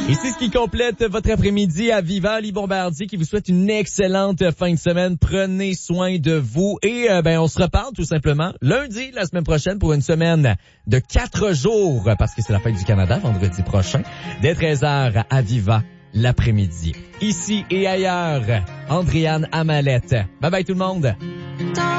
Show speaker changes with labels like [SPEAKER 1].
[SPEAKER 1] Et c'est ce qui complète votre après-midi à Viva Ali Bombardier qui vous souhaite une excellente fin de semaine. Prenez soin de vous et on se reparle tout simplement lundi la semaine prochaine pour une semaine de 4 jours parce que c'est la fête du Canada vendredi prochain dès 13h à Viva l'après-midi. Ici et ailleurs, Andréane Amalette. Bye bye tout le monde.